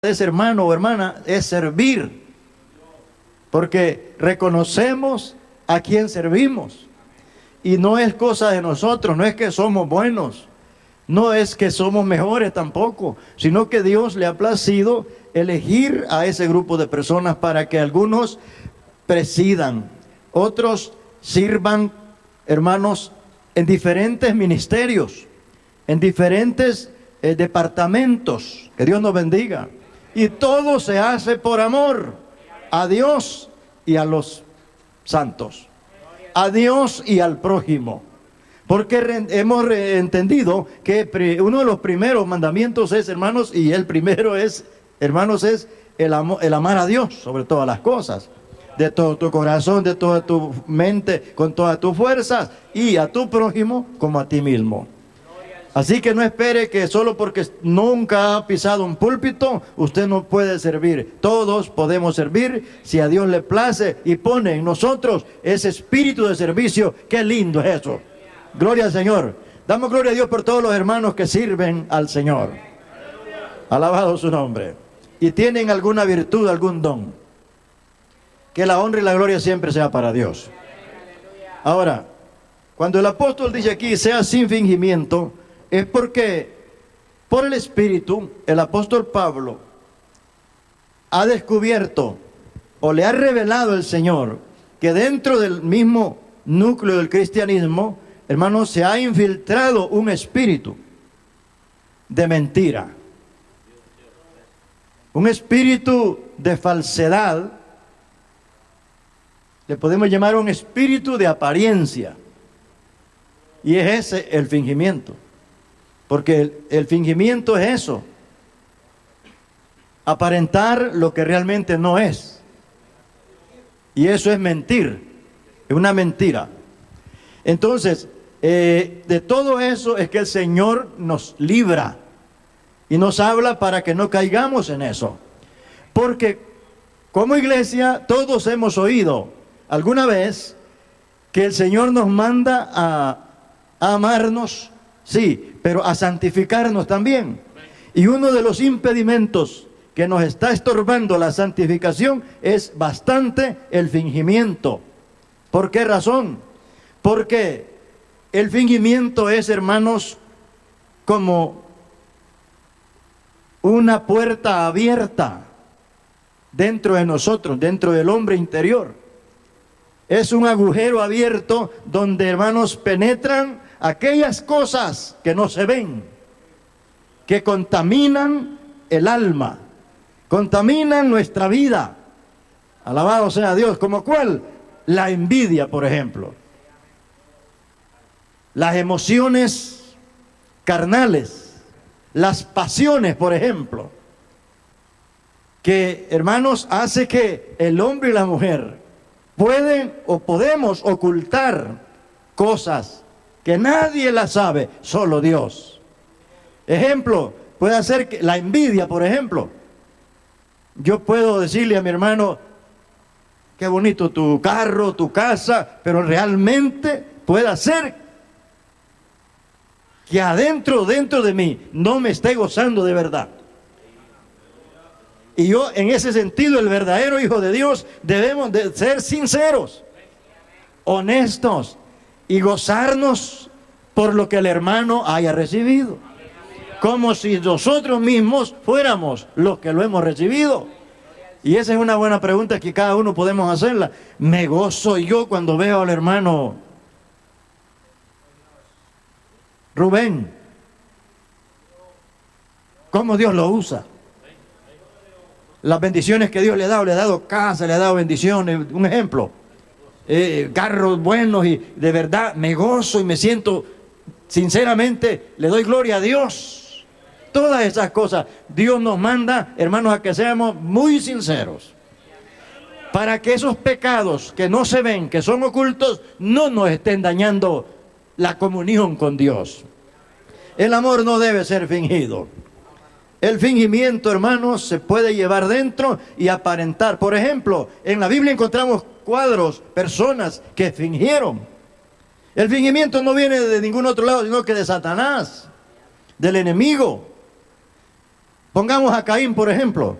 es, hermano o hermana, es servir, porque reconocemos a quien servimos, y no es cosa de nosotros, no es que somos buenos, no es que somos mejores tampoco, sino que Dios le ha placido elegir a ese grupo de personas para que algunos presidan, otros sirvan, hermanos, en diferentes ministerios, en diferentes departamentos. Que Dios nos bendiga. Y todo se hace por amor a Dios y a los santos, a Dios y al prójimo. Porque hemos entendido que uno de los primeros mandamientos es, hermanos, y el primero es, hermanos, es el amar a Dios sobre todas las cosas, de todo tu corazón, de toda tu mente, con todas tus fuerzas, y a tu prójimo como a ti mismo. Así que no espere que solo porque nunca ha pisado un púlpito, usted no puede servir. Todos podemos servir si a Dios le place y pone en nosotros ese espíritu de servicio. ¡Qué lindo es eso! Gloria al Señor. Damos gloria a Dios por todos los hermanos que sirven al Señor. Alabado su nombre. Y tienen alguna virtud, algún don. Que la honra y la gloria siempre sea para Dios. Ahora, cuando el apóstol dice aquí, sea sin fingimiento, es porque por el Espíritu el apóstol Pablo ha descubierto o le ha revelado el Señor que dentro del mismo núcleo del cristianismo, hermanos, se ha infiltrado un espíritu de mentira, un espíritu de falsedad. Le podemos llamar un espíritu de apariencia, y es ese el fingimiento. Porque el fingimiento es eso, aparentar lo que realmente no es. Y eso es mentir, es una mentira. Entonces, de todo eso es que el Señor nos libra y nos habla para que no caigamos en eso. Porque como iglesia todos hemos oído alguna vez que el Señor nos manda a amarnos, sí, pero a santificarnos también. Y uno de los impedimentos que nos está estorbando la santificación es bastante el fingimiento. ¿Por qué razón? Porque el fingimiento es, hermanos, como una puerta abierta dentro de nosotros, dentro del hombre interior. Es un agujero abierto donde, hermanos, penetran aquellas cosas que no se ven, que contaminan el alma, contaminan nuestra vida. Alabado sea Dios. ¿Como cuál? La envidia, por ejemplo. Las emociones carnales, las pasiones, por ejemplo, que, hermanos, hace que el hombre y la mujer pueden o podemos ocultar cosas que nadie la sabe, solo Dios. Ejemplo, puede ser que la envidia, por ejemplo. Yo puedo decirle a mi hermano, qué bonito tu carro, tu casa, pero realmente puede ser que adentro, dentro de mí, no me esté gozando de verdad. Y yo, en ese sentido, el verdadero hijo de Dios, debemos de ser sinceros, honestos, y gozarnos por lo que el hermano haya recibido, como si nosotros mismos fuéramos los que lo hemos recibido. Y esa es una buena pregunta que cada uno podemos hacerla. ¿Me gozo yo cuando veo al hermano Rubén? ¿Cómo Dios lo usa? Las bendiciones que Dios le ha dado casa, le ha dado bendiciones. Un ejemplo, carros buenos, y de verdad me gozo y me siento, sinceramente, le doy gloria a Dios. Todas esas cosas Dios nos manda, hermanos, a que seamos muy sinceros, para que esos pecados que no se ven, que son ocultos, no nos estén dañando la comunión con Dios. El amor no debe ser fingido. El fingimiento, hermanos, se puede llevar dentro y aparentar. Por ejemplo, en la Biblia encontramos cuadros, personas que fingieron. El fingimiento no viene de ningún otro lado, sino que de Satanás, del enemigo. Pongamos a Caín, por ejemplo.